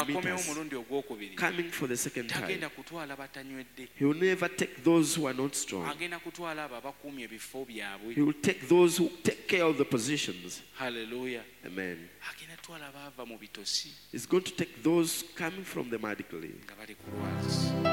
meet us, omulundi ogwokubiri coming for the second time. tagenda kutwala batanywedde, He will never take those who are not strong. agenda kutwala abo abakuumye ebifo byabwe. He will take those who take care of the positions. Hallelujah. Amen. Agenda kutwala abaava mu bitosi He's going to take those coming from the mad clay nga bali ku lwazi.